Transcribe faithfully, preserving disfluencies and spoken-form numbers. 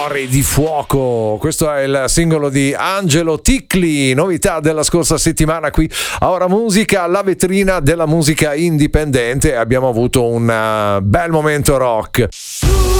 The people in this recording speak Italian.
Cuori di fuoco, questo è il singolo di Angelo Ticli, novità della scorsa settimana qui a Ora Musica, la vetrina della musica indipendente. Abbiamo avuto un uh, bel momento rock.